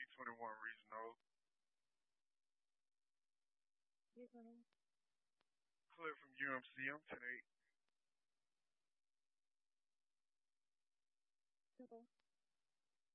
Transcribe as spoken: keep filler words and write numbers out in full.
B twenty-one Regional. Clear from U M C. I'm ten eight.